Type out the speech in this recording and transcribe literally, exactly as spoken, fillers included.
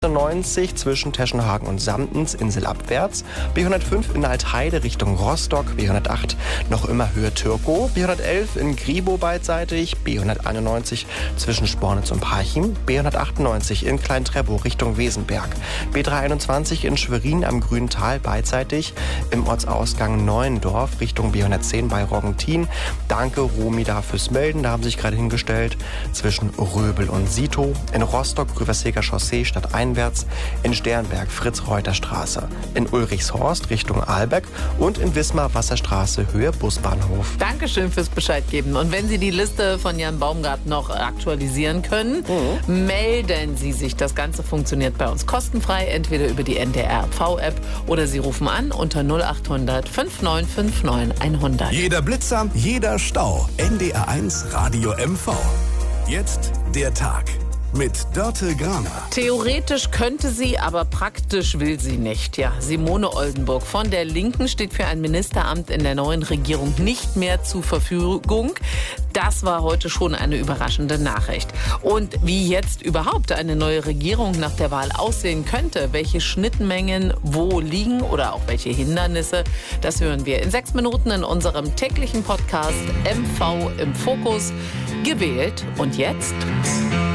neunzig zwischen Teschenhagen und Samtens, Insel abwärts. B hundertfünf in Altheide Richtung Rostock. B hundertacht noch immer Höhe Türkow. B hundertelf in Gribow beidseitig. B hunderteinundneunzig zwischen Spornitz und Parchim. B hundertachtundneunzig in Klein-Treppow Richtung Wesenberg. B dreihunderteinundzwanzig in Schwerin am Grüntal beidseitig. Im Ortsausgang Neuendorf Richtung B hundertzehn bei Roggentin. Danke Romida fürs Melden. Da haben sie sich gerade hingestellt. Zwischen Röbel und Sito. In Rostock Grüverseger Chaussee stadteinwärts. In Sternberg Fritz-Reuter-Straße. In Ulrichshorst Richtung Ahlbeck. Und in Wismar Wasserstraße Höhe Busbahnhof. Dankeschön fürs Bescheid geben. Und wenn Sie die Liste von Jan Baumgart noch aktualisieren können, mhm. melden Sie sich. Das Ganze funktioniert bei uns kostenfrei, entweder über die N D R V-App oder Sie rufen an unter null achthundert fünfundneunzig neunundfünfzig hundert. Jeder Blitzer, jeder Stau. N D R eins Radio M V. Jetzt der Tag mit Dörte Graner. Theoretisch könnte sie, aber praktisch will sie nicht. Ja, Simone Oldenburg von der Linken steht für ein Ministeramt in der neuen Regierung nicht mehr zur Verfügung. Das war heute schon eine überraschende Nachricht. Und wie jetzt überhaupt eine neue Regierung nach der Wahl aussehen könnte, welche Schnittmengen wo liegen oder auch welche Hindernisse, das hören wir in sechs Minuten in unserem täglichen Podcast M V im Fokus. Gewählt und jetzt...